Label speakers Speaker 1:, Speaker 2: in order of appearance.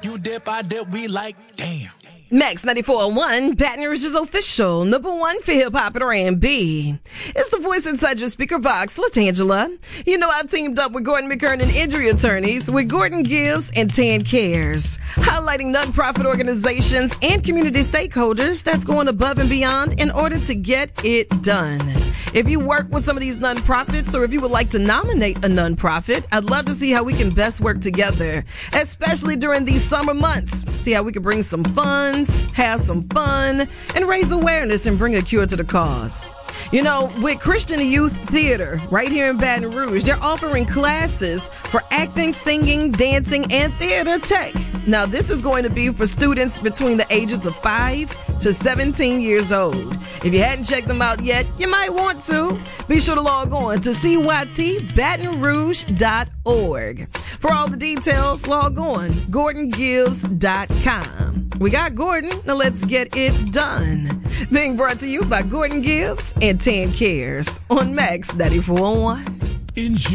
Speaker 1: You dip, I dip, we like, damn.
Speaker 2: Max 94.1, Baton Rouge's official #1 for hip-hop and R&B. It's the voice inside your speaker box, LaTangela. You know I've teamed up with Gordon McKernan Injury Attorneys with Gordon Gibbs and Tan Cares, highlighting nonprofit organizations and community stakeholders that's going above and beyond in order to get it done. If you work with some of these nonprofits or if you would like to nominate a nonprofit, I'd love to see how we can best work together, especially during these summer months. See how we can bring some funds, have some fun, and raise awareness and bring a cure to the cause. You know, with Christian Youth Theater right here in Baton Rouge, they're offering classes for acting, singing, dancing, and theater tech. Now, this is going to be for students between the ages of 5 to 17 years old. If you hadn't checked them out yet, you might want to. Be sure to log on to cytbatonrouge.org. For all the details, log on GordonGibbs.com. We got Gordon, now let's get it done. Being brought to you by Gordon Gibbs and Tan Cares on Max 94.1.